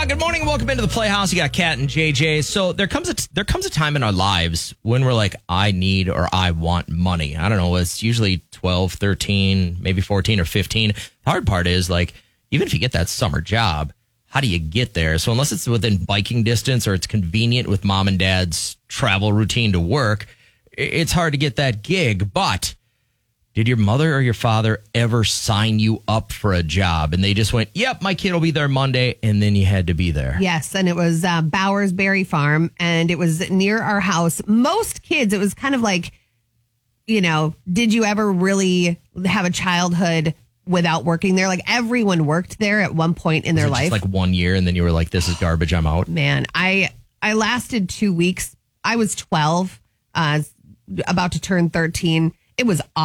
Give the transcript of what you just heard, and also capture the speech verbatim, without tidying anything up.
good morning. Welcome into the Playhouse. You got Kat and J J. So there comes a t- there comes a time in our lives when we're like, I need or I want money. I don't know. It's usually twelve, thirteen, maybe fourteen or fifteen. The hard part is like, even if you get that summer job, how do you get there? So unless it's within biking distance or it's convenient with mom and dad's travel routine to work, it's hard to get that gig. But did your mother or your father ever sign you up for a job and they just went, yep, my kid will be there Monday, and then you had to be there? Yes, and it was uh, Bowers Berry Farm, and it was near our house. Most kids, it was kind of like, you know, did you ever really have a childhood without working there? Like everyone worked there at one point in Was their it life. just like one year and then you were like, this is garbage, I'm out? Man, I I lasted two weeks. I was twelve, uh, about to turn thirteen. It was awesome.